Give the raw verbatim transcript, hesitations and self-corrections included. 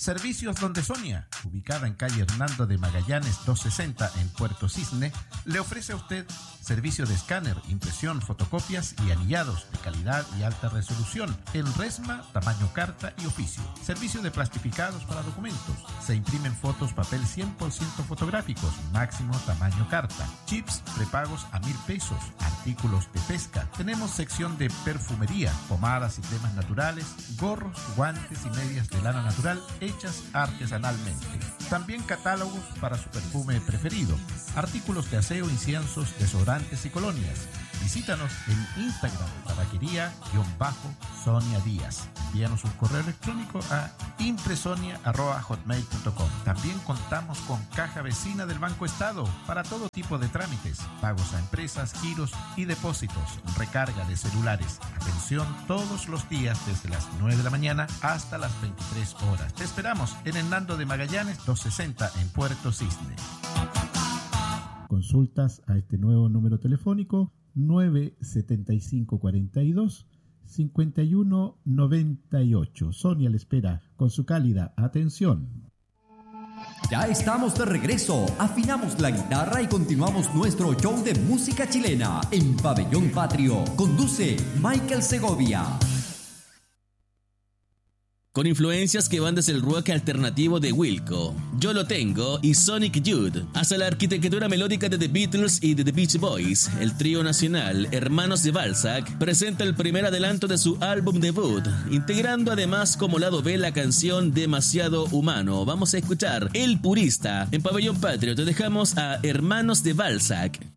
Servicios Donde Sonia, ubicada en calle Hernando de Magallanes doscientos sesenta en Puerto Cisne, le ofrece a usted servicio de escáner, impresión, fotocopias y anillados de calidad y alta resolución en resma, tamaño carta y oficio. Servicio de plastificados para documentos. Se imprimen fotos papel cien por ciento fotográficos, máximo tamaño carta. Chips prepagos a mil pesos. Artículos de pesca. Tenemos sección de perfumería, pomadas y cremas naturales, gorros, guantes y medias de lana natural hechas artesanalmente. También catálogos para su perfume preferido. Artículos de aseo, inciensos, desodorantes y colonias. Visítanos en Instagram, tabaquería-Sonia Díaz. Envíanos un correo electrónico a impresonia arroba hotmail punto com. También contamos con caja vecina del Banco Estado para todo tipo de trámites, pagos a empresas, giros y depósitos, recarga de celulares. Atención todos los días desde las nueve de la mañana hasta las veintitrés horas. Te esperamos en Hernando de Magallanes doscientos sesenta en Puerto Cisne. Consultas a este nuevo número telefónico nueve setenta y cinco cuarenta y dos cincuenta y uno noventa y ocho. Sonia le espera con su cálida atención. Ya estamos de regreso, afinamos la guitarra y continuamos nuestro show de música chilena en Pabellón Patrio. Conduce Michael Segovia. Con influencias que van desde el rock alternativo de Wilco, Yo Lo Tengo y Sonic Youth, hasta la arquitectura melódica de The Beatles y de The Beach Boys, el trío nacional Hermanos de Balzac presenta el primer adelanto de su álbum debut, integrando además como lado B la canción Demasiado Humano. Vamos a escuchar El Purista. En Pabellón Patrio te dejamos a Hermanos de Balzac.